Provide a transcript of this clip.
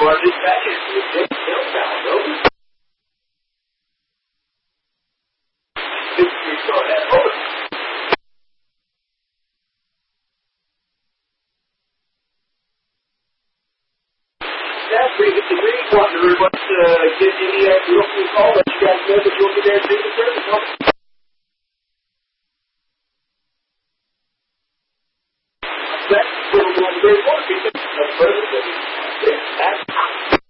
our dispatches to the Hilltown, over. Restore that, over. That's pretty good degree. Want to request give any local call that you guys know that you'll be there to do the service. That's what we're going to do for you. That's perfect.